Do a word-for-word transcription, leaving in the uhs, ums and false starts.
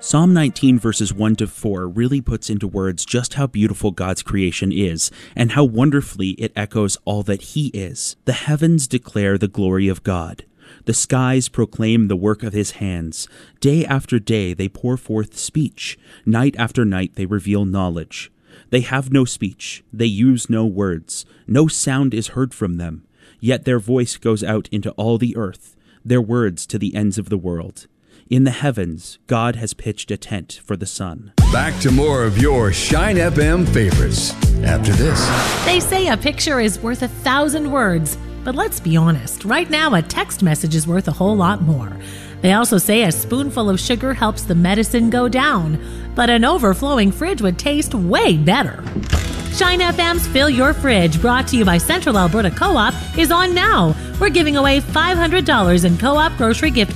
Psalm nineteen verses one to four really puts into words just how beautiful God's creation is and how wonderfully it echoes all that He is. The heavens declare the glory of God. The skies proclaim the work of His hands. Day after day they pour forth speech. Night after night they reveal knowledge. They have no speech. They use no words. No sound is heard from them. Yet their voice goes out into all the earth, their words to the ends of the world. In the heavens, God has pitched a tent for the sun. Back to more of your Shine F M favorites after this. They say a picture is worth a thousand words, but let's be honest. Right now, a text message is worth a whole lot more. They also say a spoonful of sugar helps the medicine go down, but an overflowing fridge would taste way better. Shine F M's Fill Your Fridge, brought to you by Central Alberta Co-op, is on now. We're giving away five hundred dollars in Co-op grocery gift